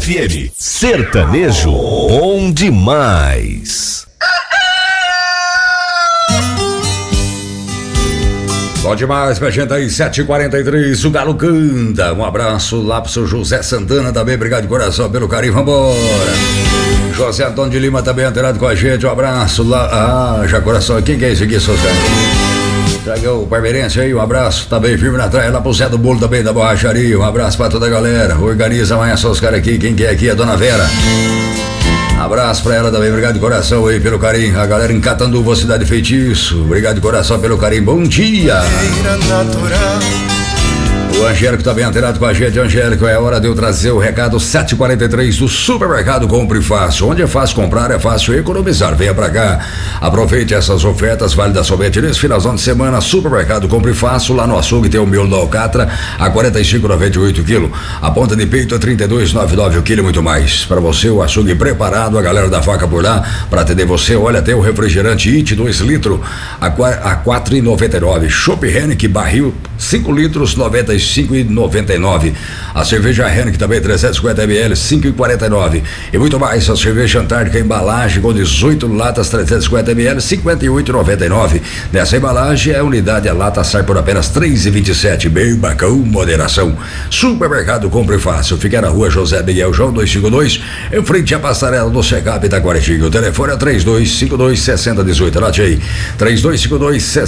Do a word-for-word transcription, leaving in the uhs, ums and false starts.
F M. Sertanejo bom demais. Bom demais pra gente aí, sete e quarenta e três, o Galo canta. Um abraço lá pro seu José Santana também, obrigado de coração pelo carinho, vambora. José Antônio de Lima também antenado com a gente, um abraço lá. Ah, já coração, quem que é esse aqui, José? Traga o Parmeirense aí, um abraço, tá bem firme na traia, lá pro Zé do Bolo também da borracharia, um abraço pra toda a galera. Organiza amanhã só os caras aqui, quem que é aqui? A Dona Vera. Abraço pra ela também, obrigado de coração aí pelo carinho. A galera em Catanduva, Cidade Feitiço, obrigado de coração pelo carinho, bom dia. O Angélico tá bem antenado com a gente. Angélico, é hora de eu trazer o recado sete e quarenta e três do Supermercado Compre Fácil. Onde é fácil comprar, é fácil economizar. Venha pra cá, aproveite essas ofertas válidas somente nesse finalzão de semana. Supermercado Compre Fácil, lá no açougue tem o miolo da alcatra a quarenta e cinco reais e noventa e oito centavos o quilo. A ponta de peito a trinta e dois reais e noventa e nove centavos o quilo e muito mais. Pra você, o açougue preparado, a galera da faca por lá, pra atender você. Olha, tem o refrigerante It dois litros a quatro reais e noventa e nove centavos. Chopp Heineken barril cinco litros, noventa e cinco reais e noventa e nove centavos. A cerveja Heineken também trezentos e cinquenta mililitros, cinco reais e quarenta e nove centavos. E muito mais, a cerveja Antártica embalagem com dezoito latas, trezentos e cinquenta mililitros, cinquenta e oito reais e noventa e nove centavos. Nessa embalagem, a unidade, a lata sai por apenas três reais e vinte e sete centavos. Bem bacão, moderação. Supermercado Compre Fácil, fica na rua José Miguel João duzentos e cinquenta e dois, em frente à passarela do Secap Itaquaritinga. O telefone é três dois cinco dois, sessenta dezoito. Anote aí, três dois cinco dois,